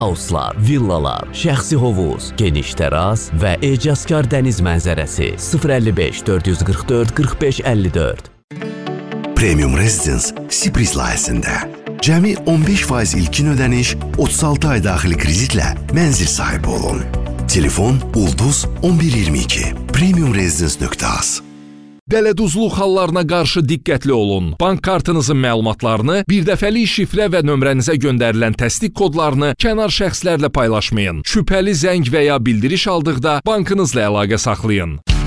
Hauslar, villalar, şəxsi hovuz, geniş təras və ecazkar dəniz mənzərəsi 055 444 45 54. Premium Residence Sipris layihəsində cəmi 15% ilkin ödəniş, 36 ay daxili kreditlə mənzil sahibi olun. Telefon Ulduz 1122 premiumresidence.az. Dələduzluq hallarına qarşı diqqətli olun. Bank kartınızın məlumatlarını, birdəfəlik şifrə və nömrənizə göndərilən təsdiq kodlarını kənar şəxslərlə paylaşmayın. Şübhəli zəng və ya bildiriş aldıqda bankınızla əlaqə saxlayın.